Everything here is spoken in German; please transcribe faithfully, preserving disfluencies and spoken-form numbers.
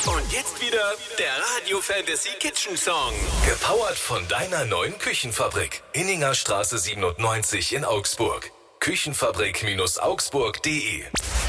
Und jetzt wieder der Radio Fantasy Kitchen Song. Gepowert von deiner neuen Küchenfabrik. Inningerstraße siebenundneunzig in Augsburg. Küchenfabrik Augsburg punkt de